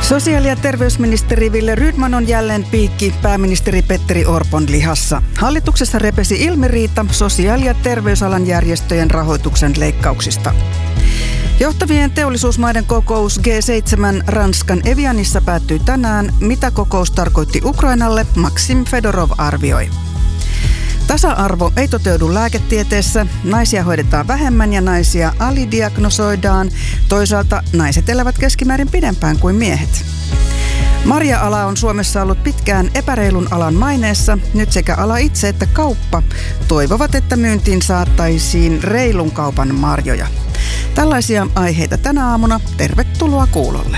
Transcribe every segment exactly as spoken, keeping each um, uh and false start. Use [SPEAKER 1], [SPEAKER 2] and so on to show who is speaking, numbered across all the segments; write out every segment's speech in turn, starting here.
[SPEAKER 1] Sosiaali- ja terveysministeri Wille Rydman on jälleen piikki pääministeri Petteri Orpon lihassa. Hallituksessa repesi ilmiriita sosiaali- ja terveysalan järjestöjen rahoituksen leikkauksista. Johtavien teollisuusmaiden kokous G seitsemän Ranskan Evianissa päättyi tänään. Mitä kokous tarkoitti Ukrainalle, Maksim Fedorov arvioi. Tasa-arvo ei toteudu lääketieteessä, naisia hoidetaan vähemmän ja naisia alidiagnosoidaan. Toisaalta naiset elävät keskimäärin pidempään kuin miehet. Marja-ala on Suomessa ollut pitkään epäreilun alan maineessa. Nyt sekä ala itse että kauppa toivovat, että myyntiin saattaisiin reilun kaupan marjoja. Tällaisia aiheita tänä aamuna. Tervetuloa kuulolle.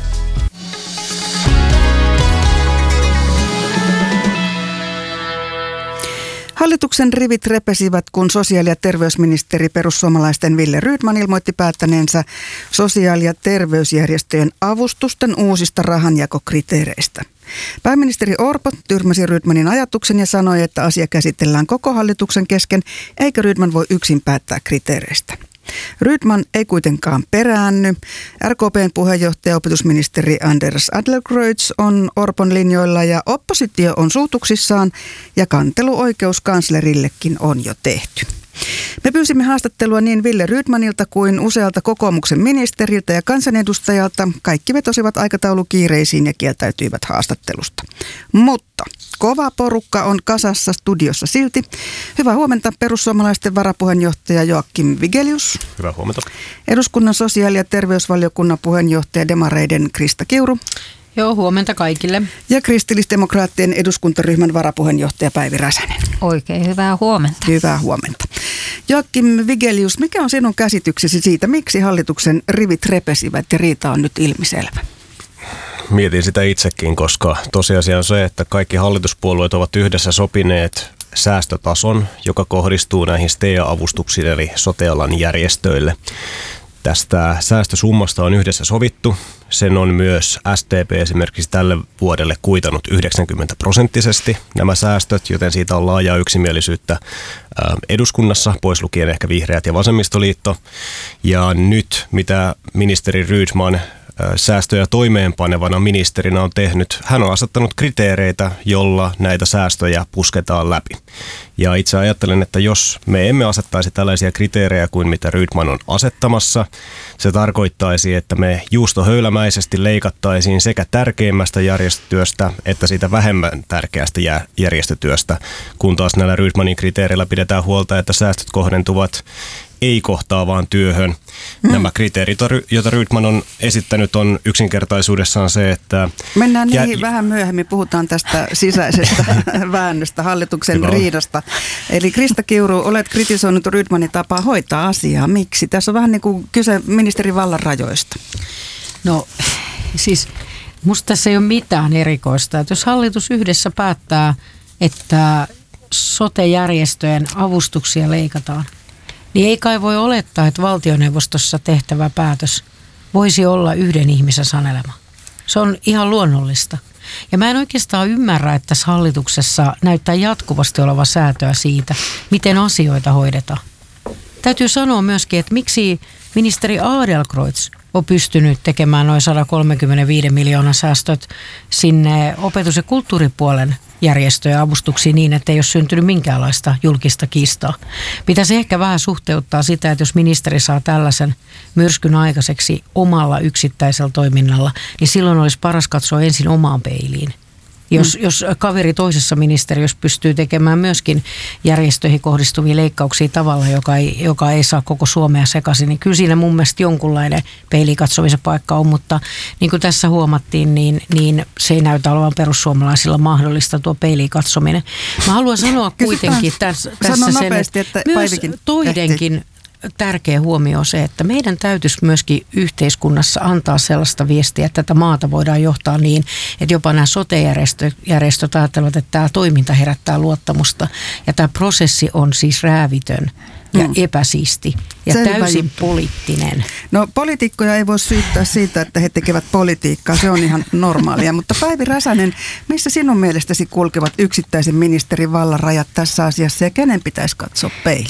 [SPEAKER 1] Hallituksen rivit repesivät, kun sosiaali- ja terveysministeri perussuomalaisten Wille Rydman ilmoitti päättäneensä sosiaali- ja terveysjärjestöjen avustusten uusista rahanjakokriteereistä. Pääministeri Orpo tyrmäsi Rydmanin ajatuksen ja sanoi, että asia käsitellään koko hallituksen kesken, eikä Rydman voi yksin päättää kriteereistä. Rydman ei kuitenkaan peräänny. R K P:n puheenjohtaja opetusministeri Anders Adlercreutz on Orpon linjoilla ja oppositio on suutuksissaan ja kanteluoikeus kanslerillekin on jo tehty. Me pyysimme haastattelua niin Wille Rydmanilta kuin usealta kokoomuksen ministeriltä ja kansanedustajalta. Kaikki vetosivat aikataulukiireisiin ja kieltäytyivät haastattelusta. Mutta kova porukka on kasassa studiossa silti. Hyvää huomenta perussuomalaisten varapuheenjohtaja Joakim Vigelius.
[SPEAKER 2] Hyvää huomenta.
[SPEAKER 1] Eduskunnan sosiaali- ja terveysvaliokunnan puheenjohtaja demareiden Krista Kiuru.
[SPEAKER 3] Joo, huomenta kaikille.
[SPEAKER 1] Ja kristillisdemokraattien eduskuntaryhmän varapuheenjohtaja Päivi Räsänen.
[SPEAKER 4] Oikein hyvää huomenta.
[SPEAKER 1] Hyvää huomenta. Joakim Vigelius, mikä on sinun käsityksesi siitä, miksi hallituksen rivit repesivät ja riita on nyt ilmiselvä?
[SPEAKER 2] Mietin sitä itsekin, koska tosiasia on se, että kaikki hallituspuolueet ovat yhdessä sopineet säästötason, joka kohdistuu näihin S T E A-avustuksiin eli sote-alan järjestöille. Tästä säästösummasta on yhdessä sovittu. Sen on myös S D P esimerkiksi tälle vuodelle kuitannut yhdeksänkymmentä prosenttisesti nämä säästöt, joten siitä on laajaa yksimielisyyttä eduskunnassa, pois lukien ehkä Vihreät ja Vasemmistoliitto. Ja nyt mitä ministeri Rydman säästöjä toimeenpanevana ministerinä on tehnyt, hän on asettanut kriteereitä, jolla näitä säästöjä pusketaan läpi. Ja itse ajattelen, että jos me emme asettaisi tällaisia kriteerejä kuin mitä Rydman on asettamassa, se tarkoittaisi, että me juustohöylämäisesti leikattaisiin sekä tärkeimmästä järjestötyöstä että siitä vähemmän tärkeästä järjestötyöstä, kun taas näillä Rydmanin kriteereillä pidetään huolta, että säästöt kohdentuvat ei-kohtaavaan työhön. Mm. Nämä kriteerit, joita Rydman on esittänyt, on yksinkertaisuudessaan se, että...
[SPEAKER 1] Mennään niihin jä... vähän myöhemmin. Puhutaan tästä sisäisestä väännöstä, hallituksen Hyvä. riidasta. Eli Krista Kiuru, olet kritisoinut Rydmanin tapaa hoitaa asiaa. Miksi? Tässä on vähän niin kuin kyse ministerin vallan rajoista.
[SPEAKER 3] No siis musta tässä ei ole mitään erikoista. Että jos hallitus yhdessä päättää, että sote-järjestöjen avustuksia leikataan, niin ei kai voi olettaa, että valtioneuvostossa tehtävä päätös voisi olla yhden ihmisen sanelema. Se on ihan luonnollista. Ja mä en oikeastaan ymmärrä, että tässä hallituksessa näyttää jatkuvasti oleva säätöä siitä, miten asioita hoidetaan. Täytyy sanoa myöskin, että miksi ministeri Adlercreutz on pystynyt tekemään noin sata kolmekymmentäviisi miljoonan säästöt sinne opetus- ja kulttuuripuolen järjestöjen avustuksiin niin, että ei ole syntynyt minkäänlaista julkista kiistaa. Pitäisi ehkä vähän suhteuttaa sitä, että jos ministeri saa tällaisen myrskyn aikaiseksi omalla yksittäisellä toiminnalla, niin silloin olisi paras katsoa ensin omaan peiliin. Jos, mm. jos kaveri toisessa ministeriössä pystyy tekemään myöskin järjestöihin kohdistuvia leikkauksia tavalla, joka ei, joka ei saa koko Suomea sekaisin, niin kyllä siinä mun mielestä jonkunlainen peilikatsomisen paikka on, mutta niin kuin tässä huomattiin, niin, niin se ei näytä olevan perussuomalaisilla mahdollista tuo peiliin katsominen. Mä haluan sanoa kuitenkin tässä, tässä sen,
[SPEAKER 1] nopeasti, että
[SPEAKER 3] myös toidenkin ehti. Tärkeä huomio on se, että meidän täytyisi myöskin yhteiskunnassa antaa sellaista viestiä, että tätä maata voidaan johtaa niin, että jopa nämä sote-järjestöt ajattelevat, että tämä toiminta herättää luottamusta. Ja tämä prosessi on siis räävitön ja mm. epäsiisti ja se täysin poliittinen.
[SPEAKER 1] No poliitikkoja ei voi syyttää siitä, että he tekevät politiikkaa, se on ihan normaalia. Mutta Päivi Räsänen, missä sinun mielestäsi kulkevat yksittäisen ministerin vallan rajat tässä asiassa ja kenen pitäisi katsoa peiliin?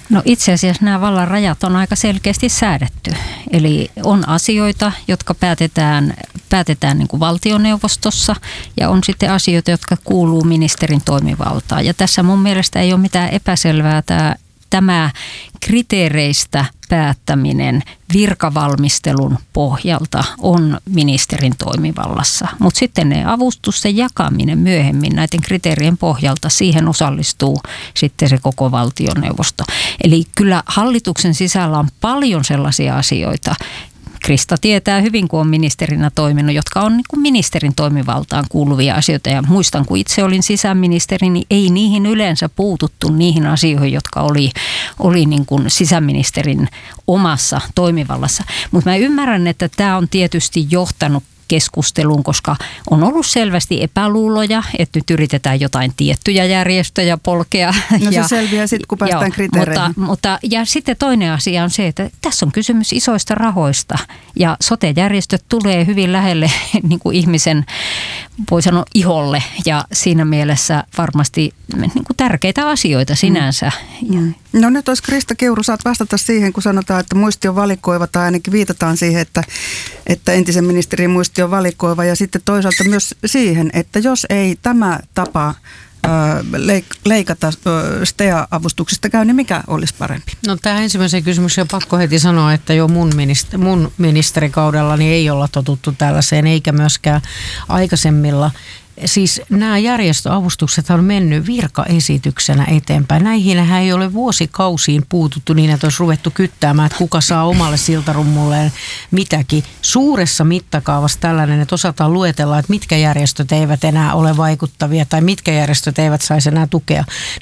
[SPEAKER 4] No itse asiassa nämä vallan rajat on aika selkeästi säädetty. Eli on asioita, jotka päätetään, päätetään niin kuin valtioneuvostossa ja on sitten asioita, jotka kuuluu ministerin toimivaltaan. Ja tässä mun mielestä ei ole mitään epäselvää tämä, tämä kriteereistä päättäminen virkavalmistelun pohjalta on ministerin toimivallassa. Mutta sitten ne avustusten jakaminen myöhemmin näiden kriteerien pohjalta, siihen osallistuu sitten se koko valtioneuvosto. Eli kyllä hallituksen sisällä on paljon sellaisia asioita, Krista tietää hyvin, kun on ministerinä toiminut, jotka on niin kuin ministerin toimivaltaan kuuluvia asioita. Ja muistan, kun itse olin sisäministeri, niin ei niihin yleensä puututtu niihin asioihin, jotka oli, oli niin kuin sisäministerin omassa toimivallassa. Mutta mä ymmärrän, että tämä on tietysti johtanut keskusteluun, koska on ollut selvästi epäluuloja, että nyt yritetään jotain tiettyjä järjestöjä polkea.
[SPEAKER 1] No
[SPEAKER 4] ja,
[SPEAKER 1] se selviää sitten, kun päästään
[SPEAKER 4] joo,
[SPEAKER 1] kriteereihin.
[SPEAKER 4] Mutta, mutta, ja sitten toinen asia on se, että tässä on kysymys isoista rahoista ja sote-järjestöt tulee hyvin lähelle niin kuin ihmisen, voi sanoa, iholle ja siinä mielessä varmasti niin kuin tärkeitä asioita sinänsä.
[SPEAKER 1] Mm. No nyt olisi Krista Kiuru, saat vastata siihen, kun sanotaan, että muisti on valikoiva tai ainakin viitataan siihen, että, että entisen ministerin muisti on valikoiva ja sitten toisaalta myös siihen, että jos ei tämä tapa leikata S T E A-avustuksista käy, niin mikä olisi parempi?
[SPEAKER 3] No tähän ensimmäiseen kysymykseen on pakko heti sanoa, että jo mun, minister, mun ministerikaudella niin ei olla totuttu tällaiseen, eikä myöskään aikaisemmilla. Siis nämä järjestöavustukset on mennyt virkaesityksenä eteenpäin. Näihinhän ei ole vuosikausiin puututtu niin, että olisi ruvettu kyttäämään, että kuka saa omalle siltarummulleen mitäkin. Suuressa mittakaavassa tällainen, että osataan luetella, että mitkä järjestöt eivät enää ole vaikuttavia tai mitkä järjestöt eivät saisi enää tukea.